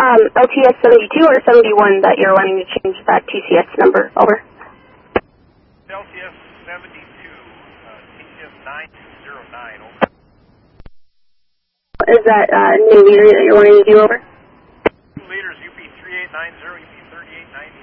LTS 72 or 71 that you're wanting to change that TCS number over? LTS 72, TCS 9209, over. Is that new meter that you're wanting to do over? 2 liters, UP 3890, UP 3890.